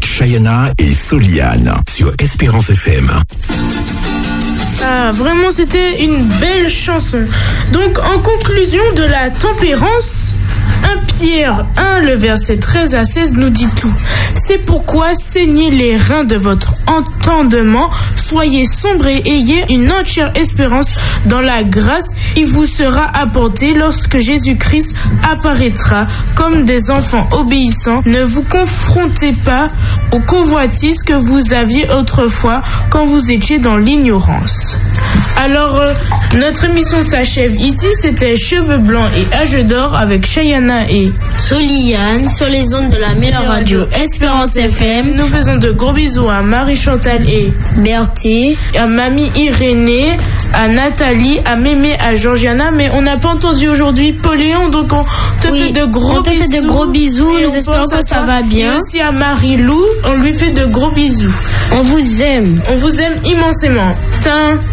avec Chayana et Soliane sur Espérance FM. Ah, vraiment, c'était une belle chanson. Donc, en conclusion de la tempérance, 1 Pierre 1, le verset 13 à 16 nous dit tout. C'est pourquoi saignez les reins de votre entendement, soyez sombres et ayez une entière espérance dans la grâce qui vous sera apportée lorsque Jésus-Christ apparaîtra comme des enfants obéissants. Ne vous confrontez pas aux convoitises que vous aviez autrefois quand vous étiez dans l'ignorance. Alors, notre émission s'achève ici. C'était Cheveux Blancs et Âge d'Or avec Chayana et Soliane sur les ondes de la meilleure radio Espérance FM. Nous faisons de gros bisous à Marie-Chantal et Berthe, à Mamie Irénée, à Nathalie, à Mémé, à Georgiana. Mais on n'a pas entendu aujourd'hui Pauléon, donc on te fait de gros bisous. Nous espérons que ça va bien. Et aussi à Marie-Lou, on lui fait de gros bisous. On vous aime. On vous aime immensément.